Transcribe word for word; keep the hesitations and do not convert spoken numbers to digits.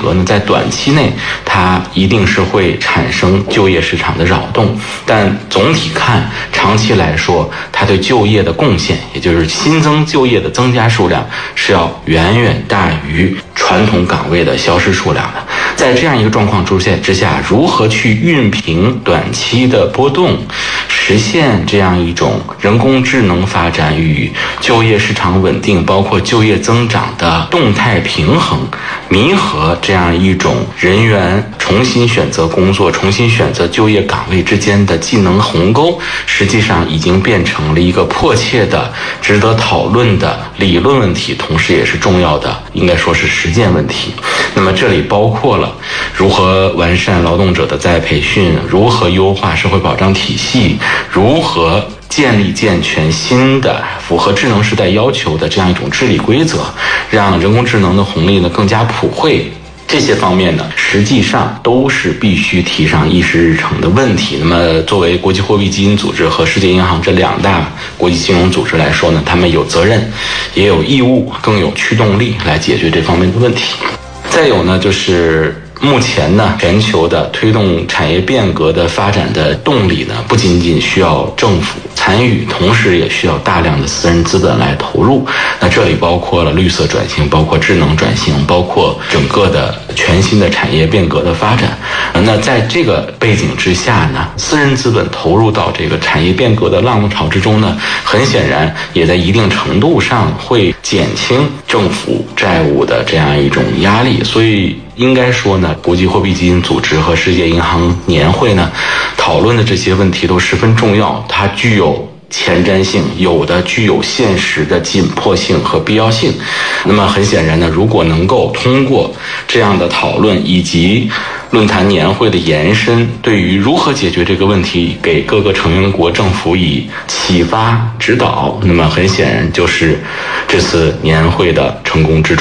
革呢，在短期内它一定是会产生就业市场的扰动，但总体看，长期来说，它对就业的贡献，也就是新增就业的增加数量，是要远远大于传统岗位的消失数量的。在这样一个状况出现之下，如何去熨平短期的波动，实现这样一种人工智能发展与就业市场稳定，包括就业增长的动态平衡，弥合这样一种人员重新选择工作、重新选择就业岗位之间的技能鸿沟，实际上已经变成了一个迫切的、值得讨论的理论问题，同时也是重要的，应该说是实践问题。那么这里包括了如何完善劳动者的再培训，如何优化社会保障体系，如何建立健全新的符合智能时代要求的这样一种治理规则，让人工智能的红利呢更加普惠。这些方面呢，实际上都是必须提上议事日程的问题。那么作为国际货币基金组织和世界银行这两大国际金融组织来说呢，他们有责任，也有义务，更有驱动力来解决这方面的问题。再有呢，就是目前呢，全球的推动产业变革的发展的动力呢，不仅仅需要政府参与，同时也需要大量的私人资本来投入。那这里包括了绿色转型，包括智能转型，包括整个的全新的产业变革的发展。那在这个背景之下呢，私人资本投入到这个产业变革的浪潮之中呢，很显然也在一定程度上会减轻政府债务的这样一种压力。所以应该说呢，国际货币基金组织和世界银行年会呢，讨论的这些问题都十分重要，它具有前瞻性，有的具有现实的紧迫性和必要性。那么很显然呢，如果能够通过这样的讨论以及论坛年会的延伸，对于如何解决这个问题给各个成员国政府以启发指导，那么很显然就是这次年会的成功之处。